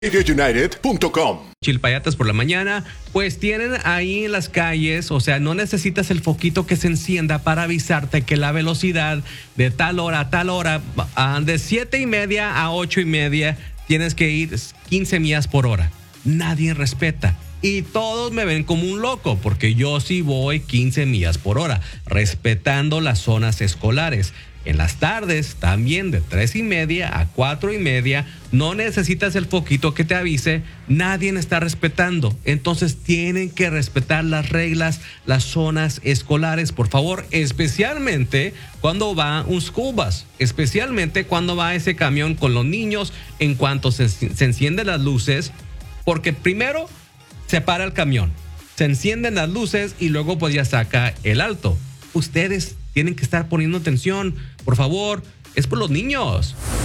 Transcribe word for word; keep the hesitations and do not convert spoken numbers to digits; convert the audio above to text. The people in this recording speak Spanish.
United punto com. Chilpayates por la mañana, pues tienen ahí en las calles, o sea, no necesitas el foquito que se encienda para avisarte que la velocidad de tal hora a tal hora, de siete y media a ocho y media, tienes que ir quince millas por hora. Nadie respeta. Y todos me ven como un loco, porque yo sí voy quince millas por hora, respetando las zonas escolares. En las tardes, también de tres y media a cuatro y media, no necesitas el foquito que te avise, nadie está respetando. Entonces tienen que respetar las reglas, las zonas escolares, por favor, especialmente cuando va un school bus, especialmente cuando va ese camión con los niños, en cuanto se, se encienden las luces, porque primero se para el camión, se encienden las luces y luego pues ya saca el alto. Ustedes tienen que estar poniendo atención, por favor, es por los niños.